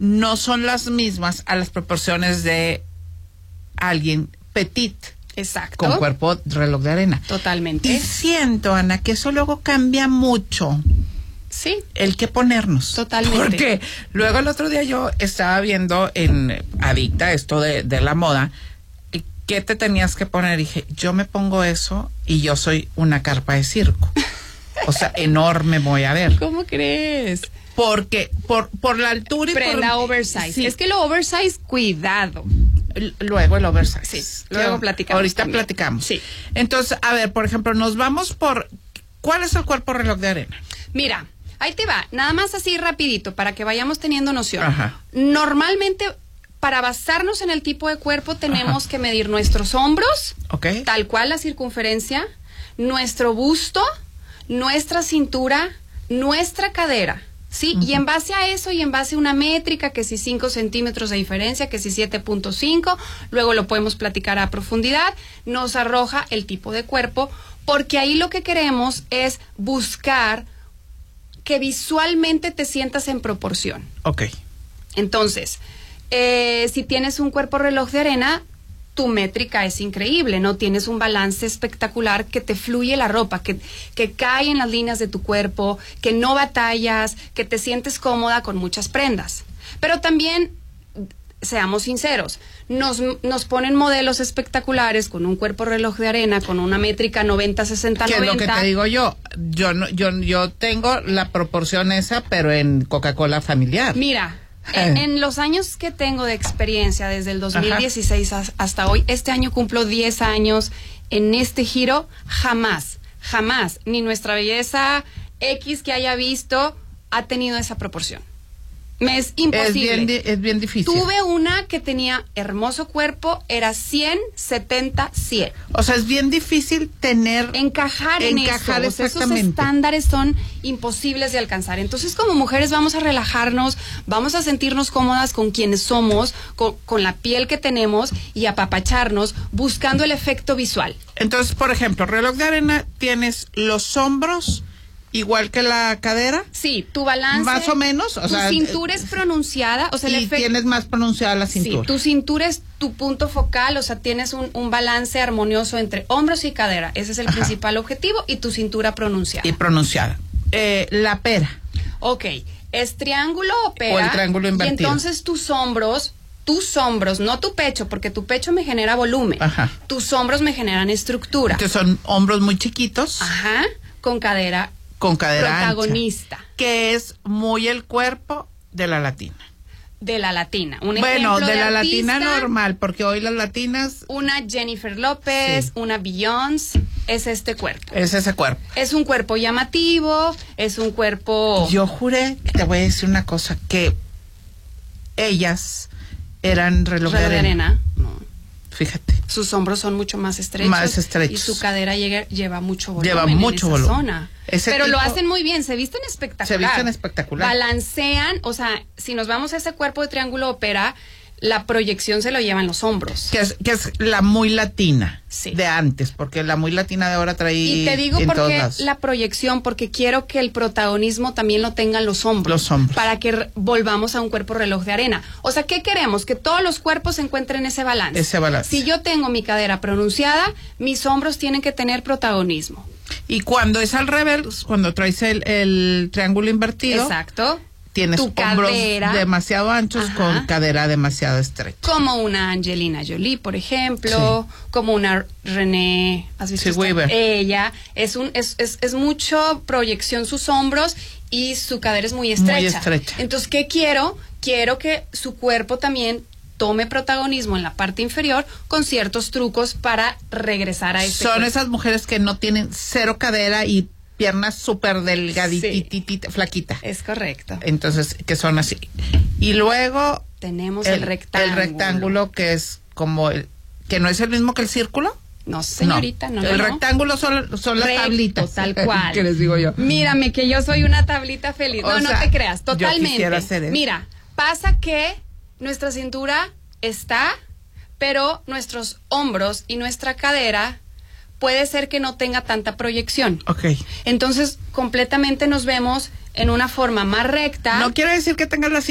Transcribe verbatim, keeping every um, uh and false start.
no son las mismas a las proporciones de alguien petit. Exacto. Con cuerpo reloj de arena. Totalmente. Y siento, Ana, que eso luego cambia mucho. Sí. El que ponernos. Totalmente. Porque luego el otro día yo estaba viendo en Adicta esto de, de la moda. ¿Qué te tenías que poner? Y dije, yo me pongo eso y yo soy una carpa de circo. O sea, enorme voy a ver. ¿Cómo crees? Porque por, por la altura y Prenda por... oversize. Sí. Es que lo oversize, cuidado. Luego el oversize. Sí, luego platicamos. Ahorita también. platicamos. Sí. Entonces, a ver, por ejemplo, nos vamos por... ¿Cuál es el cuerpo reloj de arena? Mira, ahí te va. Nada más así rapidito para que vayamos teniendo noción. Ajá. Normalmente, para basarnos en el tipo de cuerpo, tenemos Ajá. que medir nuestros hombros, Ok. tal cual la circunferencia, nuestro busto, nuestra cintura, nuestra cadera. Sí, uh-huh. Y en base a eso y en base a una métrica, que si cinco centímetros de diferencia, que si siete punto cinco, luego lo podemos platicar a profundidad, nos arroja el tipo de cuerpo, porque ahí lo que queremos es buscar que visualmente te sientas en proporción. Ok. Entonces, eh, si tienes un cuerpo reloj de arena, tu métrica es increíble, ¿no? Tienes un balance espectacular, que te fluye la ropa, que, que cae en las líneas de tu cuerpo, que no batallas, que te sientes cómoda con muchas prendas. Pero también, seamos sinceros, nos, nos ponen modelos espectaculares con un cuerpo reloj de arena, con una métrica noventa sesenta noventa. ¿Qué es lo que te digo yo? Yo, no, yo, yo tengo la proporción esa, pero en Coca-Cola familiar. Mira... En, en los años que tengo de experiencia, desde el dos mil dieciséis Ajá. hasta hoy, este año cumplo diez años en este giro, jamás, jamás, ni nuestra belleza X que haya visto ha tenido esa proporción. Me es imposible. Es bien, es bien difícil. Tuve una que tenía hermoso cuerpo, era cien, setenta, cien. O sea, es bien difícil tener... Encajar en encajar eso. exactamente. Esos estándares son imposibles de alcanzar. Entonces, como mujeres vamos a relajarnos, vamos a sentirnos cómodas con quienes somos, con, con la piel que tenemos y apapacharnos, buscando el efecto visual. Entonces, por ejemplo, reloj de arena, tienes los hombros... igual que la cadera. Sí, tu balance. Más o menos. O tu sea, cintura es pronunciada. O sea, y el efecto, tienes más pronunciada la cintura. Sí, tu cintura es tu punto focal. O sea, tienes un, un balance armonioso entre hombros y cadera. Ese es el Ajá. principal objetivo. Y tu cintura pronunciada. Y pronunciada. Eh, la pera. Ok. Es triángulo o pera. O el triángulo invertido. Y entonces tus hombros... Tus hombros, no tu pecho, porque tu pecho me genera volumen. Ajá. Tus hombros me generan estructura. Que son hombros muy chiquitos. Ajá. Con cadera con cadera protagonista. Ancha, que es muy el cuerpo de la latina. De la latina. Un bueno, de, de la artista, latina normal, porque hoy las latinas... Una Jennifer López, sí. Una Beyoncé, es este cuerpo. Es ese cuerpo. Es un cuerpo llamativo, es un cuerpo... Yo juré, te voy a decir una cosa, que ellas eran reloj, reloj de arena. arena. No. Fíjate. Sus hombros son mucho más estrechos. Más estrechos. Y su cadera llega, lleva mucho volumen. Lleva mucho en esa volumen. Zona. Ese Pero tipo, lo hacen muy bien, se visten espectacular. Se visten espectacular. Balancean, o sea, si nos vamos a ese cuerpo de triángulo ópera, la proyección se lo llevan los hombros. Que es, que es la muy latina sí. de antes, porque la muy latina de ahora trae. Y te digo en por qué lados. La proyección, porque quiero que el protagonismo también lo tengan los hombros. Los hombros. Para que volvamos a un cuerpo reloj de arena. O sea, ¿qué queremos? Que todos los cuerpos encuentren ese balance. Ese balance. Si yo tengo mi cadera pronunciada, mis hombros tienen que tener protagonismo. Y cuando es al revés, cuando traes el, el triángulo invertido. Exacto. Tienes tu hombros cadera, demasiado anchos Ajá. con cadera demasiado estrecha. Como una Angelina Jolie, por ejemplo, sí. como una René, ¿has visto? Sí, Weaver. Ella es un es, es es mucho proyección sus hombros y su cadera es muy estrecha. Muy estrecha. Entonces, ¿qué quiero? Quiero que su cuerpo también tome protagonismo en la parte inferior con ciertos trucos para regresar a ese Son cuerpo. esas mujeres que no tienen cero cadera y piernas súper delgadititita, sí. flaquita. Es correcto. Entonces, que son así. Y luego... Tenemos el, el rectángulo. El rectángulo que es como... El, que no es el mismo que el círculo. No, señorita, no. no el no. rectángulo son, son las Recto, tablitas. tal cual. ¿Qué les digo yo? Mírame, que yo soy una tablita feliz. O no, sea, no te creas, totalmente. Yo quisiera hacer eso. Mira, pasa que nuestra cintura está, pero nuestros hombros y nuestra cadera puede ser que no tenga tanta proyección. Ok. Entonces, completamente nos vemos en una forma más recta. No quiere decir que tengas la